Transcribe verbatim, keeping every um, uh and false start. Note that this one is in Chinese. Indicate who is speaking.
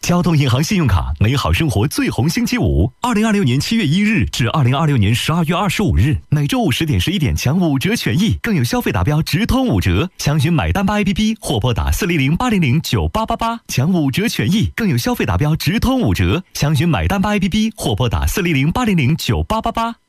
Speaker 1: 交通银行信用卡，美好生活最红星期五，二零二六年七月一日至二零二六年十二月二十五日，每周五十点十一点抢五折权益，更有消费达标直通五折。详询买单吧 A P P 或拨打四零零八零零九八八八抢五折权益，更有消费达标直通五折。详询买单吧 A P P 或拨打四零零八零零九八八八。